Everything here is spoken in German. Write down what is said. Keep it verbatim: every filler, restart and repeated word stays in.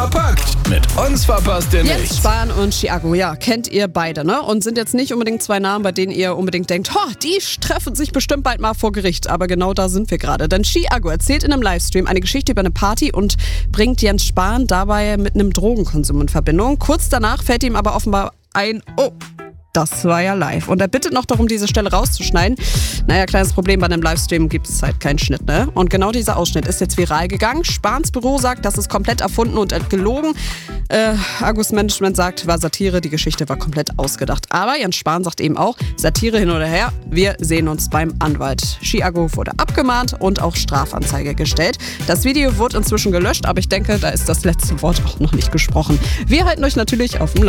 Verpackt. Mit uns verpasst ihr Jens nichts. Spahn und Chiago, ja, kennt ihr beide, ne? Und sind jetzt nicht unbedingt zwei Namen, bei denen ihr unbedingt denkt, ho, die treffen sich bestimmt bald mal vor Gericht. Aber genau da sind wir gerade. Denn Chiago erzählt in einem Livestream eine Geschichte über eine Party und bringt Jens Spahn dabei mit einem Drogenkonsum in Verbindung. Kurz danach fällt ihm aber offenbar ein, oh, das war ja live. Und er bittet noch darum, diese Stelle rauszuschneiden. Naja, kleines Problem, bei einem Livestream gibt es halt keinen Schnitt, ne? Und genau dieser Ausschnitt ist jetzt viral gegangen. Spahns Büro sagt, das ist komplett erfunden und gelogen. Äh, Argus Management sagt, war Satire, die Geschichte war komplett ausgedacht. Aber Jens Spahn sagt eben auch, Satire hin oder her, wir sehen uns beim Anwalt. Chiago wurde abgemahnt und auch Strafanzeige gestellt. Das Video wurde inzwischen gelöscht, aber ich denke, da ist das letzte Wort auch noch nicht gesprochen. Wir halten euch natürlich auf dem Laufenden.